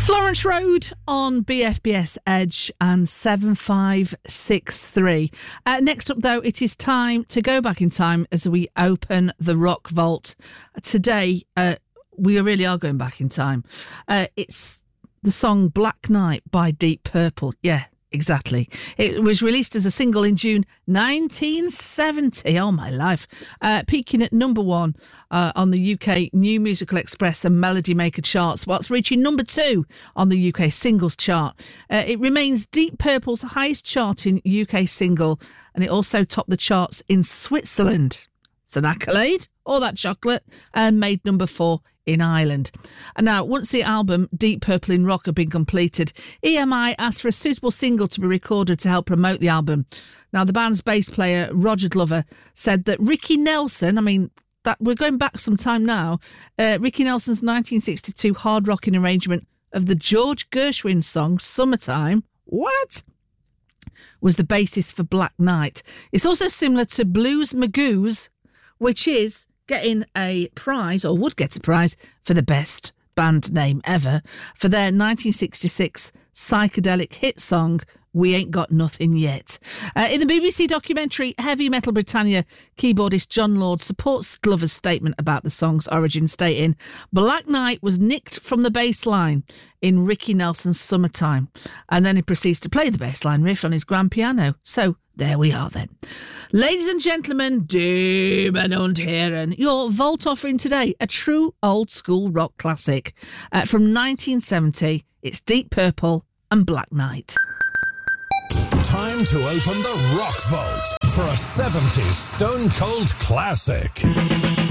Florence Road on BFBS Edge and 7563. Next up, though, it is time to go back in time as we open the Rock Vault. Today, we really are going back in time. It's the song Black Night by Deep Purple. Yeah, exactly. It was released as a single in June 1970. Oh, my life. Peaking at number one on the UK New Musical Express and Melody Maker charts, whilst reaching number 2 on the UK singles chart. It remains Deep Purple's highest charting UK single, and it also topped the charts in Switzerland. It's an accolade, all that chocolate, and made number 4 in Ireland. And now, once the album Deep Purple in Rock had been completed, EMI asked for a suitable single to be recorded to help promote the album. Now, the band's bass player, Roger Glover, said that Ricky Nelson, that we're going back some time now, Ricky Nelson's 1962 hard-rocking arrangement of the George Gershwin song Summertime, was the basis for Black Night. It's also similar to Blues Magoo's, which is getting a prize, or would get a prize, for the best band name ever for their 1966 psychedelic hit song, We Ain't Got Nothing Yet. In the BBC documentary Heavy Metal Britannia, keyboardist John Lord supports Glover's statement about the song's origin, stating, Black Night was nicked from the bass line in Ricky Nelson's Summertime. And then he proceeds to play the bass line riff on his grand piano. So there we are then. Ladies and gentlemen, Damen und Herren, your Vault offering today, a true old school rock classic. From 1970, it's Deep Purple and Black Night. Time to open the Rock Vault for a 70s Stone Cold classic.